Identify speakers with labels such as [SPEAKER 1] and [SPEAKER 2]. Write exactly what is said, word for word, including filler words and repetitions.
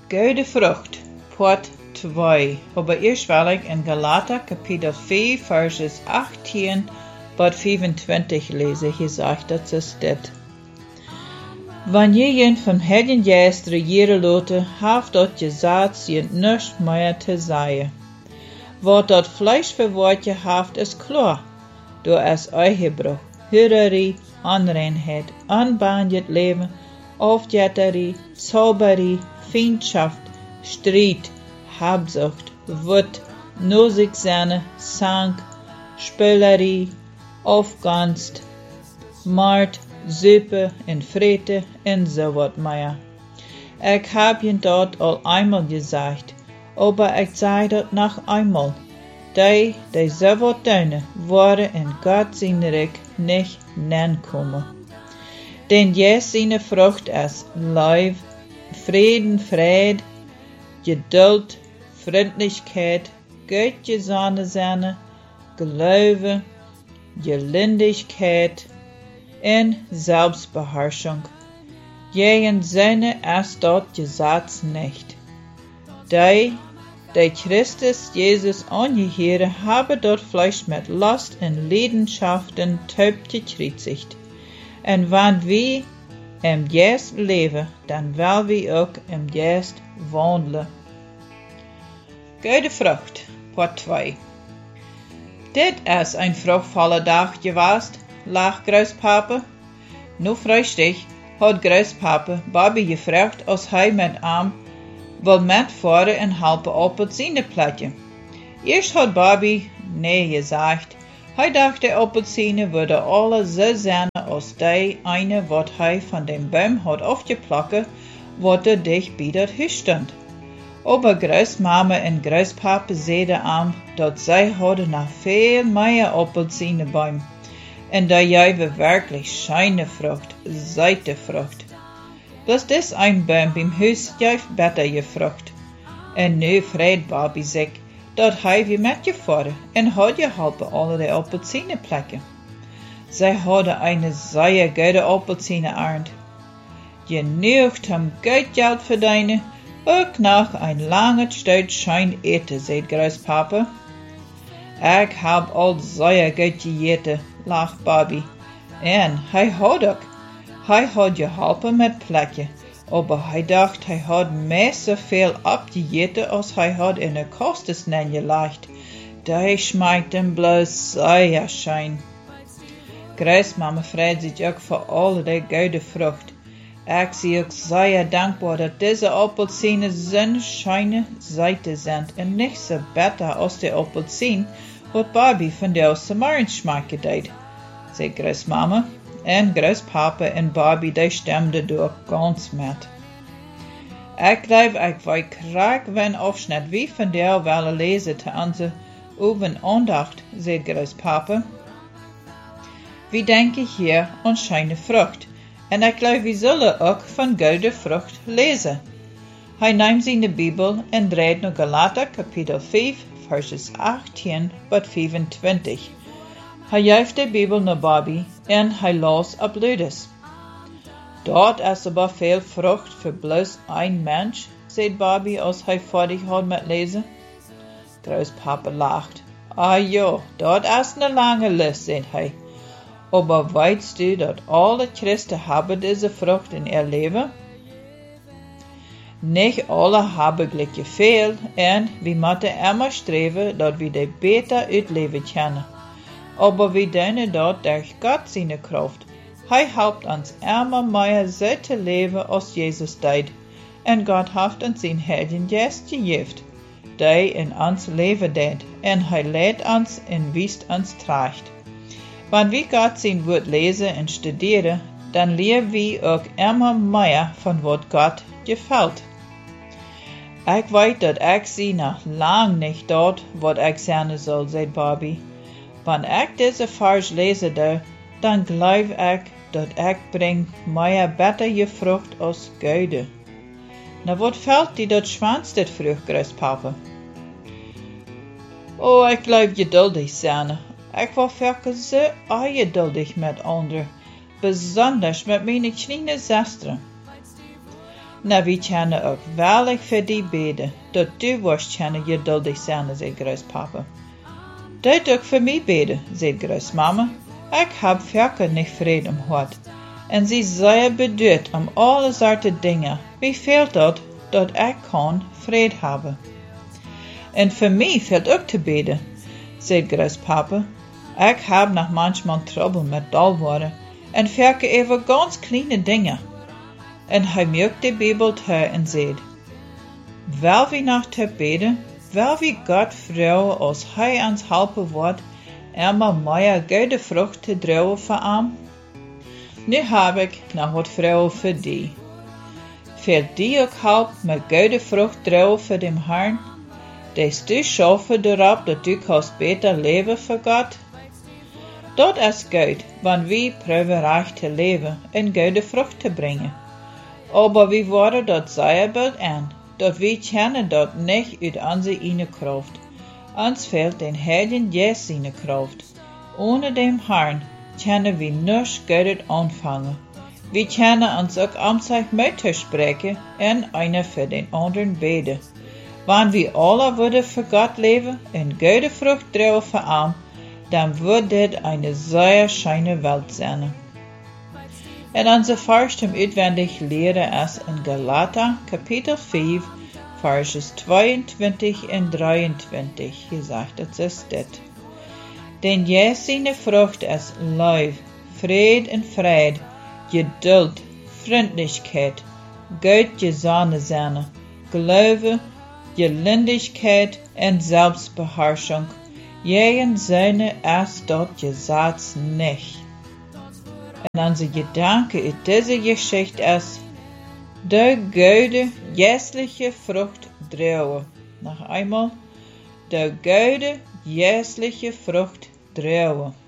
[SPEAKER 1] Goede vrucht, part twee. Aber eerst wil ik in Galater kapitel vier, verses achttien tot vierentwintig lezen. Hier zegt dat zo staat. Wanneer je van heden juist regeren loten, heeft dat je zaad je niets meer te zeggen. Wat dat vlees verwoordje heeft is klaar, door als eigenbrug, hurerie, onreinheid, onbehandeld leven, afjetterie, zauberie, vriendschaft, strijd, hebzucht, woed, nozigzane, zank, spelerie, afgunst, moord, zuipen en vreten en zo wat meer. Ik heb je dat al eenmaal gezegd, aber ik zeg dat nog eenmaal. Die, die zo wat doen, worden in God zijn rijk niet nankomen. Denn jes zijn vrucht is lief, vrede, vrede, geduld, vriendelijkheid, goedgezondenheid, geloof, gelindigheid en zelfsbeheersching. Jegen zijne is dat gezet niet. Die, die Christus Jezus aangeheeren, hebben dat vlees met last en leidenschaften taub gekreuzigd. En wanneer wij im Geest leven, dan wil wij ook im Geest wandelen. Goede vrucht, part twee. Dit is een vruchtvolle dag geweest, lag Groospapa. Nu vrijdag had Groospapa Bobby gevraagd als hij met hem wil metvaren en helpen op het zieneplatje. Eerst had Bobby nee gezegd. Hij dacht de appelsine worden alle zo zijn als die ene wat hij van de boom had afgeplakken, wat er dicht bij dat huis stond. Aber Großmama en Groospapa zeiden hem dat zij hadden nog veel meer appelsineboom. En dat jij werkelijk schijne vrucht, zoete vrucht. Dus dit een boom beim huis juist beter gevrucht. En nu vreed Bobby zich dat hij weer met je vader en had je helpen alle de appelsine plekken. Zij hadden een zeer goede appelsine arend. Je neugt hem goed geld verdienen, ook nog een lange tijd schijn eten, zei Groospapa. Ik heb al zeer goed gegeten, lacht Bobby. En hij had ook. Hij had je helpen met plekje, aber hij dacht hij had meer zoveel opgegeten als hij had in de kostes neergelegd. Die schmeckt hem bloos zeer schijn. Großmama vreet zich ook voor alle die goede vrucht. Ik zie ook zeer dankbaar dat deze appelsine zo'n schijne zoete zijn en niet zo beter als de appelsine wat Bobby van de Samaritan schmecken deed, zei Großmama. En Groospapa en Bobby die stemden door ganz met. Ik geloof ik wil graag een afschnitt wie van jou willen lezen te onze oven aandacht, zei Groospapa. We denken hier aan schijne vrucht, en ik geloof we zullen ook van goede vrucht lezen. Hij neemt zijn Bijbel en draait naar Galater kapitel vijf, verses achttien tot vierentwintig. Hij juift de Bijbel naar Bobby en hij las op luides. Dat is aber veel vrucht voor bloos een mens, zei Bobby als hij fertig had met lezen. Groospapa lacht. Ah ja, dat is een lange lijst, zei hij. Aber weißt du dat alle Christen hebben deze vrucht in ihr leven? Niet alle hebben gelijk veel en we moeten immer streven dat we die beter uitleven kunnen. Aber we doen dat door God zijn kracht. Hij helpt ons immer meer zo te leven als Jezus deed. En God heeft ons zijn Heilige Geest gegeven, die in ons leven deed. En hij leidt ons en wijst ons terecht. Wanneer we God zijn woord lezen en studeren, dan leren we ook immer meer van wat God gefällt. Ik weet dat ik zie nog lang niet dat wat ik zijn zal, zei Bobby. Wanneer ik deze vers lezen doe, dan geloof ik dat ik breng meer beter je vrucht als goede. Nou, wat valt die dat schwanst dit vroeg, Groospapa? Oh, ik geloof geduldig zijn. Ik wil vaak zo ongeduldig met anderen, besonders met mijn kleine zuster. Na, wie kunnen ook waarlijk voor die beden, dat du worst kunnen geduldig zijn, zei Grootpapa. Dat ook voor mij beden, zei Grootmama. Ik heb vaker niet vrede om hart. En ze zeer beduurd om alle soorten dingen. Wie fehlt dat, dat ik kan vrede hebben? En voor mij fehlt ook te beden, zei Grootpapa. Ik heb nog manchmal trouble met dolwoorden en vaker over ganz kleine dingen. En hij mögt de Bibel toe en zei, wel wie nog te beden, wel wie God vrouwen als hij ons helpen wordt, eenmaal meer goede vrucht te dragen voor hem? Nu heb ik nog wat vrouwen voor die. Fehlt die ook help met goede vrucht dragen voor dem Herrn? Des du schaffen erop dat du kannst beter leven voor God? Dat is goed, want we proeven recht te leven en goede vrucht te brengen. Aber we worden dat zeer bald aan, dat we kennen dat niet uit onze ene kracht. Ons fehlt den Heiligen Geist seine Kraft. Ohne dem Herrn können wir nichts Gutes anfangen. Wir können uns auch am sich Mütter sprechen und einer für den anderen beten. Wenn wir alle würden für Gott leben und gute Frucht drauf für ihn, dann würde das eine sehr schöne Welt sein. Und unser Vers zum auswendig Lehren ist in Galater, Kapitel fünf, Verses zweiundzwanzig und dreiundzwanzig. Hier sagt es das. Denn Jesu seine Frucht ist Liebe, Friede und Freude, Geduld, Freundlichkeit, Gott gesanne sein, Glaube, Gelindigkeit und Selbstbeherrschung. Gegen seine ist dort Gesetz nicht. Und unser Gedanke in dieser Geschichte ist, der gute, geistliche Frucht drauen. Noch einmal, der gute, geistliche Frucht drauen.